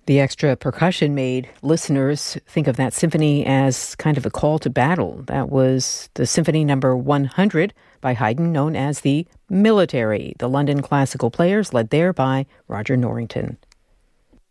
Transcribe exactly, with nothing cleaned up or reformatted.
The extra percussion made listeners think of that symphony as kind of a call to battle. That was the Symphony Number one hundred by Haydn, known as the Military. The London Classical Players, led there by Roger Norrington.